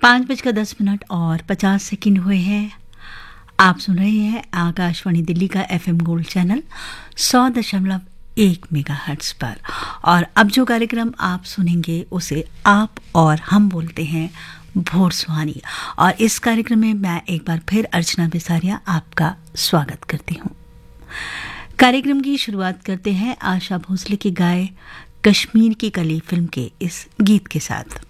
5:10 और 50 हुए हैं। आप सुन रहे हैं आकाशवाणी दिल्ली का FM गोल्ड चैनल 100.1 मेगाहर्ट्ज पर। और अब जो कार्यक्रम आप सुनेंगे उसे आप और हम बोलते हैं भोर सुहानी। और इस कार्यक्रम में मैं एक बार फिर अर्चना बिसारिया आपका स्वागत करती हूँ। कार्यक्रम की शुरुआत करते हैं आशा भोसले की गाए कश्मीर की कली फिल्म के इस गीत के साथ।